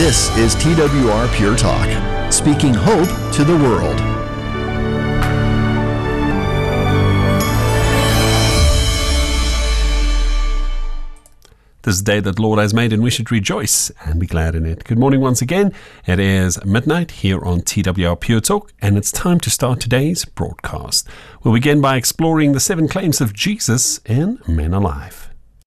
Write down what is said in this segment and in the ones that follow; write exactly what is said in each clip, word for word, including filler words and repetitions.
This is T W R Pure Talk, speaking hope to the world. This is the day that the Lord has made, and we should rejoice and be glad in it. Good morning once again. It is midnight here on T W R Pure Talk, and it's time to start today's broadcast. We'll begin by exploring the seven claims of Jesus in Men Alive.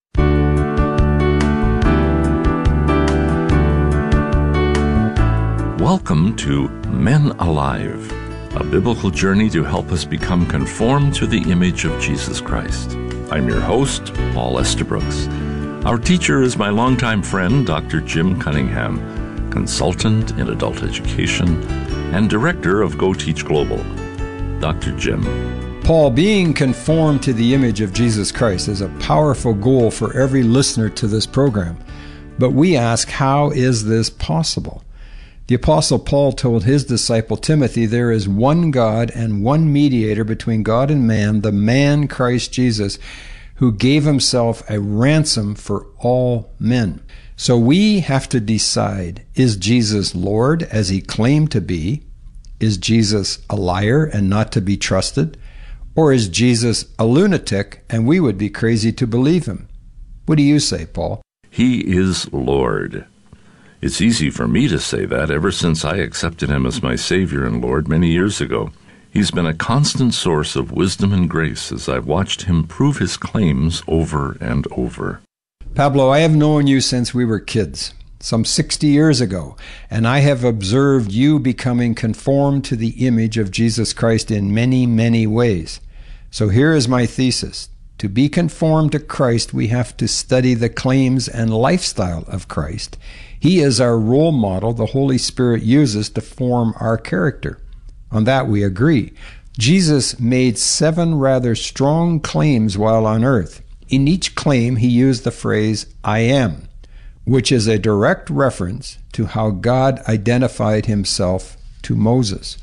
Welcome to Men Alive, a biblical journey to help us become conformed to the image of Jesus Christ. I'm your host, Paul Estabrooks. Our teacher is my longtime friend, Doctor Jim Cunningham, consultant in adult education and director of Go Teach Global. Doctor Jim. Paul, being conformed to the image of Jesus Christ is a powerful goal for every listener to this program. But we ask, how is this possible? The Apostle Paul told his disciple Timothy, there is one God and one mediator between God and man, the man Christ Jesus, who gave himself a ransom for all men. So we have to decide, is Jesus Lord as he claimed to be? Is Jesus a liar and not to be trusted? Or is Jesus a lunatic and we would be crazy to believe him? What do you say, Paul? He is Lord. It's easy for me to say that ever since I accepted him as my Savior and Lord many years ago. He's been a constant source of wisdom and grace as I've watched him prove his claims over and over. Pablo, I have known you since we were kids, some sixty years ago, and I have observed you becoming conformed to the image of Jesus Christ in many, many ways. So here is my thesis. To be conformed to Christ, we have to study the claims and lifestyle of Christ. He is our role model the Holy Spirit uses to form our character. On that we agree. Jesus made seven rather strong claims while on earth. In each claim, he used the phrase, I am, which is a direct reference to how God identified himself to Moses.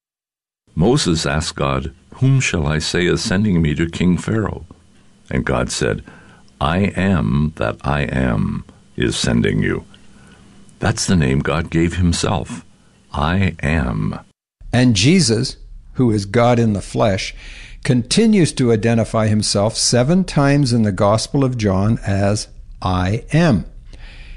Moses asked God, whom shall I say is sending me to King Pharaoh? And God said, I am that I am is sending you. That's the name God gave himself. I am. And Jesus, who is God in the flesh, continues to identify himself seven times in the Gospel of John as I am.